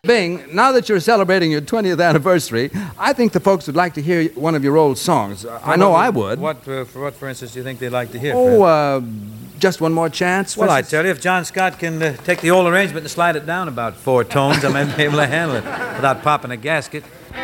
Bing, now that you're celebrating your 20th anniversary, I think the folks would like to hear one of your old songs. I know I would. For instance, do you think they'd like to hear? Just one more chance? Well, I tell you, if John Scott can take the old arrangement and slide it down about 4 tones, I might be able to handle it without popping a gasket.